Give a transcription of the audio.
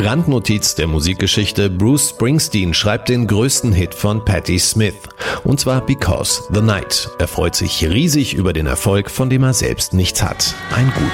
Randnotiz der Musikgeschichte: Bruce Springsteen schreibt den größten Hit von Patti Smith. Und zwar Because the Night. Er freut sich riesig über den Erfolg, von dem er selbst nichts hat. Ein Gutes.